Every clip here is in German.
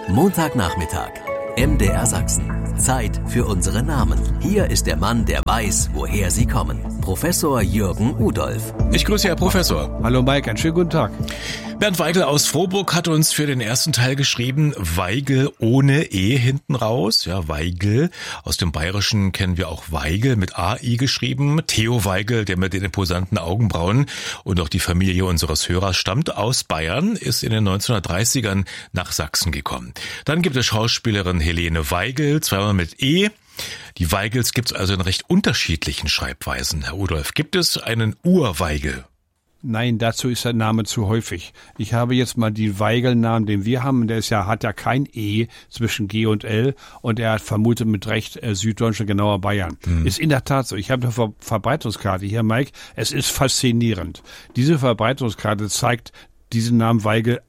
Montagnachmittag. MDR Sachsen. Zeit für unsere Namen. Hier ist der Mann, der weiß, woher sie kommen. Professor Jürgen Udolph. Ich grüße Herr Professor. Hallo Mike, einen schönen guten Tag. Bernd Weigel aus Frohburg hat uns für den ersten Teil geschrieben, Weigel ohne E hinten raus. Ja, Weigel. Aus dem Bayerischen kennen wir auch Weigel mit AI geschrieben. Theo Weigel, der mit den imposanten Augenbrauen und auch die Familie unseres Hörers stammt aus Bayern, ist in den 1930ern nach Sachsen gekommen. Dann gibt es Schauspielerin Helene Weigel, zweimal mit E. Die Weigels gibt es also in recht unterschiedlichen Schreibweisen. Herr Udolph, gibt es einen Urweigel? Nein, dazu ist der Name zu häufig. Ich habe jetzt mal die Weigel-Namen, den wir haben, hat ja kein E zwischen G und L und er hat vermutet mit Recht Süddeutsche, genauer Bayern. Ist in der Tat so. Ich habe eine Verbreitungskarte hier, Mike. Es ist faszinierend. Diese Verbreitungskarte zeigt diesen Namen Weigel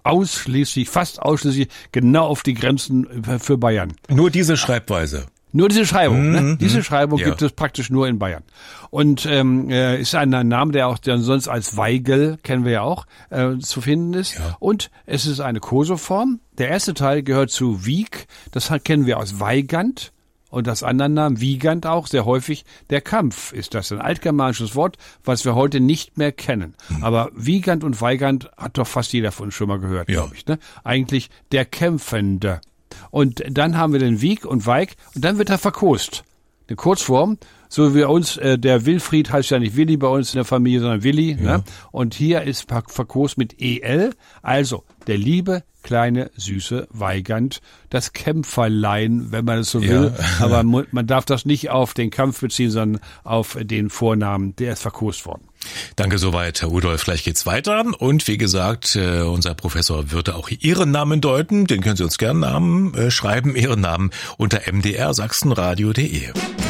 fast ausschließlich genau auf die Grenzen für Bayern. Nur diese Schreibweise. Nur diese Schreibung, ne? Diese Schreibung gibt es praktisch nur in Bayern. Und ist ein Name, der auch dann sonst als Weigel, kennen wir ja auch, zu finden ist. Ja. Und es ist eine Koseform. Der erste Teil gehört zu Wieg, das kennen wir aus Weigand. Und das andere Namen, Wiegand auch, sehr häufig, der Kampf ist das. Ein altgermanisches Wort, was wir heute nicht mehr kennen. Aber Wiegand und Weigand hat doch fast jeder von uns schon mal gehört, glaube ich. Ne? Eigentlich der Kämpfende. Und dann haben wir den Wieg und Weig und dann wird er verkost. Eine Kurzform, so wie bei uns, der Wilfried heißt ja nicht Willi bei uns in der Familie, sondern Willi. Ja. Ne? Und hier ist verkost mit EL, also der liebe, kleine, süße Weigand, das Kämpferlein, wenn man es so will. Ja. Aber man darf das nicht auf den Kampf beziehen, sondern auf den Vornamen, der ist verkost worden. Danke soweit, Herr Udolph. Gleich geht's weiter. Und wie gesagt, unser Professor würde auch Ihren Namen deuten. Den können Sie uns gerne schreiben, Ihren Namen unter mdrsachsenradio.de.